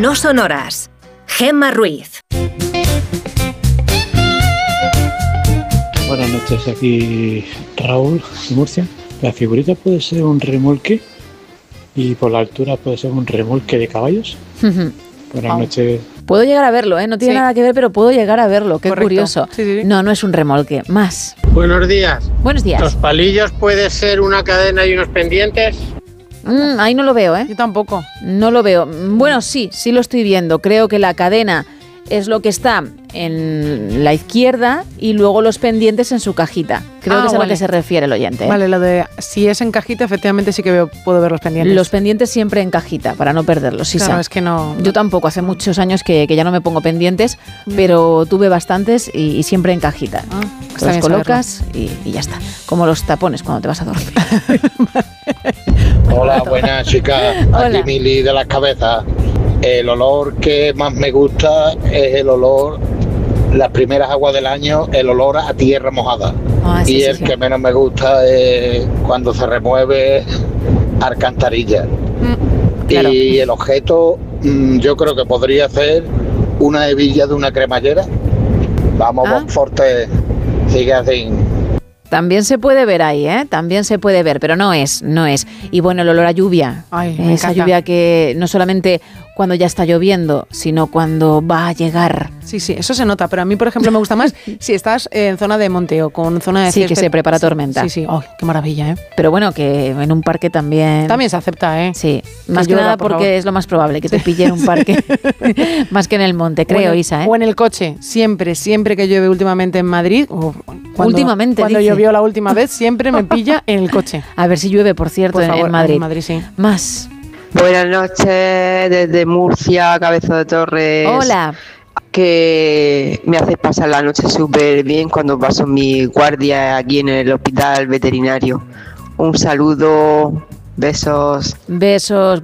No son horas. Gemma Ruiz. Buenas noches, aquí Raúl de Murcia. La figurita puede ser un remolque y por la altura puede ser un remolque de caballos. Buenas noches. Puedo llegar a verlo, no tiene nada que ver, pero puedo llegar a verlo, qué curioso. Sí. No es un remolque, más. Buenos días. Buenos días. ¿Los palillos puede ser una cadena y unos pendientes? Ahí no lo veo, Yo tampoco. No lo veo. Bueno, sí lo estoy viendo. Creo que la cadena es lo que está en la izquierda y luego los pendientes en su cajita. Creo que es a lo que se refiere el oyente. Vale, lo de si es en cajita, efectivamente sí que puedo ver los pendientes. Los pendientes siempre en cajita, para no perderlos. Sí, claro, es que no. Yo tampoco, hace muchos años que ya no me pongo pendientes, pero tuve bastantes y siempre en cajita. Los colocas y ya está. Como los tapones cuando te vas a dormir. Hola, buenas chicas. Aquí Mili de las cabezas. El olor que más me gusta es el olor, las primeras aguas del año, el olor a tierra mojada. Y el que menos me gusta es cuando se remueve alcantarilla. Claro. Y el objeto, yo creo que podría ser una hebilla de una cremallera. Vamos, Bonforte, sigue así. También se puede ver ahí, también se puede ver, pero no es. Y bueno, el olor a lluvia, esa lluvia que no solamente cuando ya está lloviendo, sino cuando va a llegar. Sí, eso se nota, pero a mí, por ejemplo, me gusta más si estás en zona de monteo, con zona de césped. Sí, que se prepara tormenta. Sí, qué maravilla, Pero bueno, que en un parque también... También se acepta, Sí, más que nada porque es lo más probable, que te pille en un parque, más que en el monte, creo, Isa, O en el coche, siempre que llueve últimamente en Madrid, cuando llovió la última vez, siempre me pilla en el coche. A ver si llueve, por cierto, en Madrid. En Madrid, sí. Más. Buenas noches, desde Murcia, Cabeza de Torres. Hola. Que me hace pasar la noche súper bien cuando paso mi guardia aquí en el hospital veterinario. Un saludo, besos. Besos.